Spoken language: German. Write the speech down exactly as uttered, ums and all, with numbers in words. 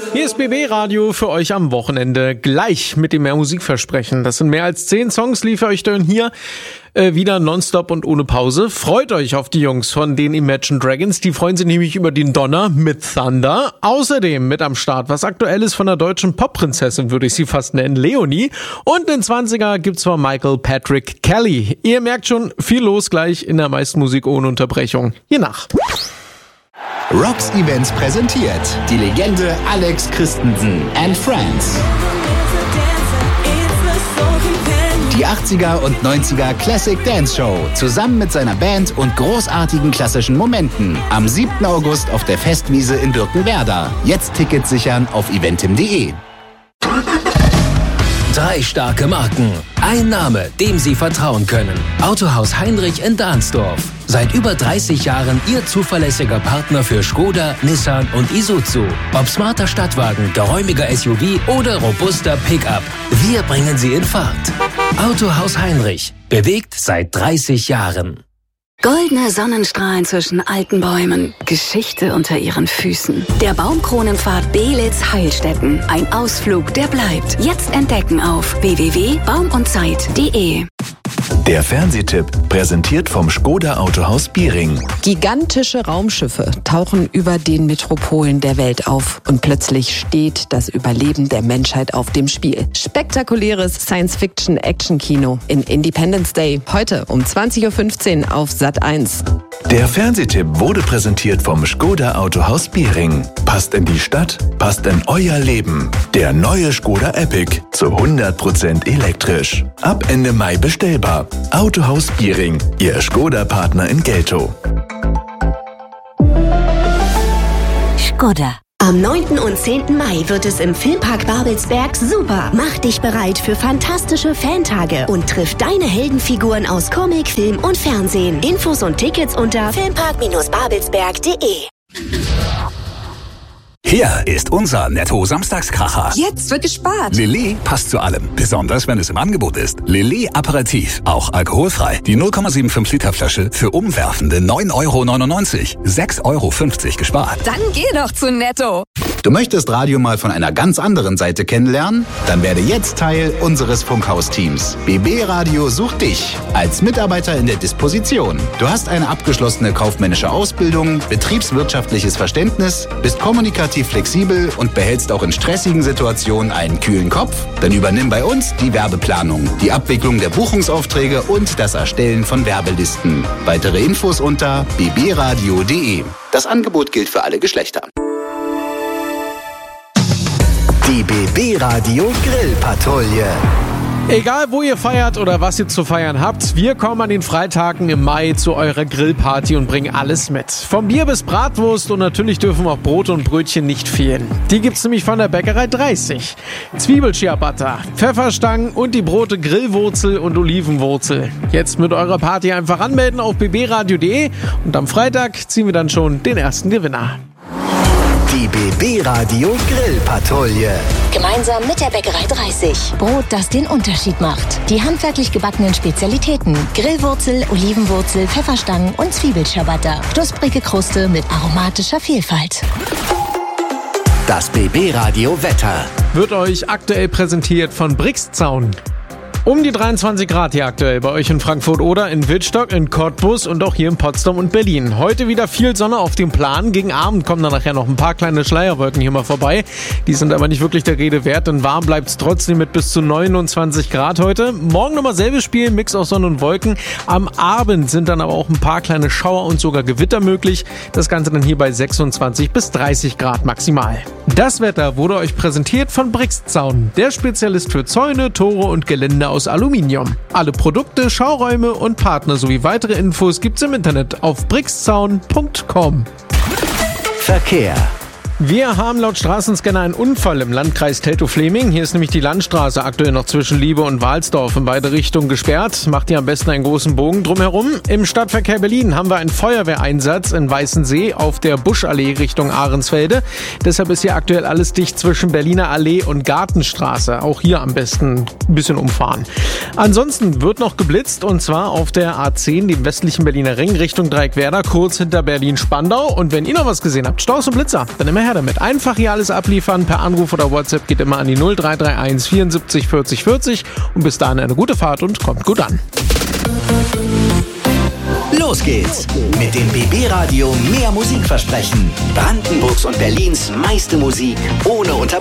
Hier ist B B Radio für euch am Wochenende. Gleich mit dem mehr Musikversprechen. Das sind mehr als zehn Songs, liefere ich dann hier äh, wieder nonstop und ohne Pause. Freut euch auf die Jungs von den Imagine Dragons. Die freuen sich nämlich über den Donner mit Thunder. Außerdem mit am Start was Aktuelles von der deutschen Popprinzessin, würde ich sie fast nennen, Leonie. Und den zwanziger gibt's von Michael Patrick Kelly. Ihr merkt schon, viel los gleich in der meisten Musik ohne Unterbrechung. Hier nach. Rocks Events präsentiert die Legende Alex Christensen and Friends. Die achtziger und neunziger Classic Dance Show zusammen mit seiner Band und großartigen klassischen Momenten am siebten August auf der Festwiese in Birkenwerder. Jetzt Tickets sichern auf eventim punkt de. Drei starke Marken. Ein Name, dem Sie vertrauen können. Autohaus Heinrich in Dahnsdorf. Seit über dreißig Jahren Ihr zuverlässiger Partner für Skoda, Nissan und Isuzu. Ob smarter Stadtwagen, geräumiger S U V oder robuster Pickup. Wir bringen Sie in Fahrt. Autohaus Heinrich. Bewegt seit dreißig Jahren. Goldene Sonnenstrahlen zwischen alten Bäumen, Geschichte unter ihren Füßen. Der Baumkronenpfad Belitz-Heilstätten. Ein Ausflug, der bleibt. Jetzt entdecken auf w w w punkt baum und zeit punkt de. Der Fernsehtipp, präsentiert vom Skoda Autohaus Biering. Gigantische Raumschiffe tauchen über den Metropolen der Welt auf und plötzlich steht das Überleben der Menschheit auf dem Spiel. Spektakuläres Science-Fiction-Action-Kino in Independence Day, heute um zwanzig Uhr fünfzehn auf Sat eins. Der Fernsehtipp wurde präsentiert vom Skoda Autohaus Biering. Passt in die Stadt, passt in euer Leben. Der neue Skoda Epic zu hundert Prozent elektrisch. Ab Ende Mai bestellbar. Autohaus Biering, Ihr Skoda-Partner in Geltow. Skoda. Am neunten und zehnten Mai wird es im Filmpark Babelsberg super. Mach dich bereit für fantastische Fantage und triff deine Heldenfiguren aus Comic, Film und Fernsehen. Infos und Tickets unter filmpark babelsberg punkt de. Hier ist unser Netto-Samstagskracher. Jetzt wird gespart. Lillet passt zu allem, besonders wenn es im Angebot ist. Lillet Aperitif, auch alkoholfrei. Die null Komma fünfundsiebzig Liter Flasche für umwerfende neun Euro neunundneunzig. sechs Euro fünfzig gespart. Dann geh doch zu Netto. Du möchtest Radio mal von einer ganz anderen Seite kennenlernen? Dann werde jetzt Teil unseres Funkhaus-Teams. B B Radio sucht dich als Mitarbeiter in der Disposition. Du hast eine abgeschlossene kaufmännische Ausbildung, betriebswirtschaftliches Verständnis, bist kommunikativ flexibel und behältst auch in stressigen Situationen einen kühlen Kopf? Dann übernimm bei uns die Werbeplanung, die Abwicklung der Buchungsaufträge und das Erstellen von Werbelisten. Weitere Infos unter b b radio punkt de. Das Angebot gilt für alle Geschlechter. Die B B Radio Grillpatrouille. Egal, wo ihr feiert oder was ihr zu feiern habt, wir kommen an den Freitagen im Mai zu eurer Grillparty und bringen alles mit. Vom Bier bis Bratwurst und natürlich dürfen auch Brote und Brötchen nicht fehlen. Die gibt's nämlich von der Bäckerei dreißig. Zwiebelciabatta, Pfefferstangen und die Brote Grillwurzel und Olivenwurzel. Jetzt mit eurer Party einfach anmelden auf b b radio punkt de und am Freitag ziehen wir dann schon den ersten Gewinner. Die B B Radio Grillpatrouille. Gemeinsam mit der Bäckerei dreißig. Brot, das den Unterschied macht. Die handwerklich gebackenen Spezialitäten. Grillwurzel, Olivenwurzel, Pfefferstangen und Zwiebelciabatta. Knusprige Kruste mit aromatischer Vielfalt. Das B B Radio Wetter wird euch aktuell präsentiert von Brixzaun. Um die dreiundzwanzig Grad hier aktuell bei euch in Frankfurt oder in Wittstock, in Cottbus und auch hier in Potsdam und Berlin. Heute wieder viel Sonne auf dem Plan. Gegen Abend kommen dann nachher noch ein paar kleine Schleierwolken hier mal vorbei. Die sind aber nicht wirklich der Rede wert, denn warm bleibt es trotzdem mit bis zu neunundzwanzig Grad heute. Morgen nochmal selbes Spiel, Mix aus Sonne und Wolken. Am Abend sind dann aber auch ein paar kleine Schauer und sogar Gewitter möglich. Das Ganze dann hier bei sechsundzwanzig bis dreißig Grad maximal. Das Wetter wurde euch präsentiert von Brixzaun, der Spezialist für Zäune, Tore und Gelände aus Aluminium. Alle Produkte, Schauräume und Partner sowie weitere Infos gibt's im Internet auf brixzaun punkt com. Verkehr. Wir haben laut Straßenscanner einen Unfall im Landkreis Teltow-Fleming. Hier ist nämlich die Landstraße aktuell noch zwischen Liebe und Walsdorf in beide Richtungen gesperrt. Macht ihr am besten einen großen Bogen drumherum. Im Stadtverkehr Berlin haben wir einen Feuerwehreinsatz in Weißensee auf der Buschallee Richtung Ahrensfelde. Deshalb ist hier aktuell alles dicht zwischen Berliner Allee und Gartenstraße. Auch hier am besten ein bisschen umfahren. Ansonsten wird noch geblitzt und zwar auf der A zehn, dem westlichen Berliner Ring Richtung Dreieckwerder, kurz hinter Berlin-Spandau. Und wenn ihr noch was gesehen habt, Staus und Blitzer, dann immer her her damit. Einfach hier alles abliefern. Per Anruf oder WhatsApp geht immer an die null drei drei eins vierundsiebzig vierzig vierzig. Und bis dahin eine gute Fahrt und kommt gut an. Los geht's mit dem B B Radio Mehr Musik versprechen. Brandenburgs und Berlins meiste Musik ohne Unterbrechung.